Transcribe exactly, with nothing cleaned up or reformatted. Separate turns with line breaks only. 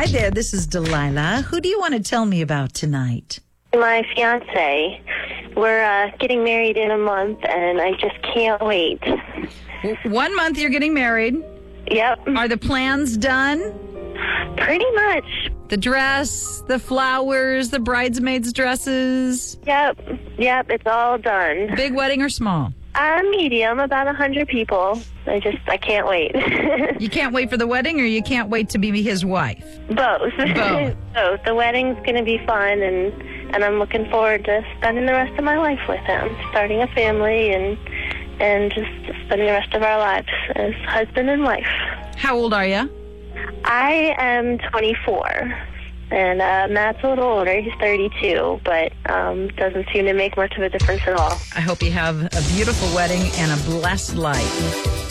Hi there, this is Delilah. Who do you want to tell me about tonight?
My fiance. We're uh, getting married in a month, and I just can't wait.
One month you're getting married.
Yep.
Are the plans done?
Pretty much.
The dress, the flowers, the bridesmaids' dresses.
Yep. Yep, it's all done.
Big wedding or small?
Uh, medium, about one hundred people. I just, I can't wait.
You can't wait for the wedding, or you can't wait to be his wife?
Both.
Both.
Both. The wedding's going to be fun, and, and I'm looking forward to spending the rest of my life with him, starting a family, and and just spending the rest of our lives as husband and wife.
How old are you?
I am twenty-four, and uh, Matt's a little older. He's thirty-two, but um, doesn't seem to make much of a difference at all.
I hope you have a beautiful wedding and a blessed life.